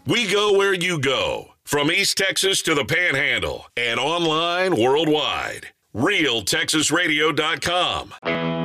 We go where you go, from East Texas to the Panhandle and online worldwide. RealTexasRadio.com.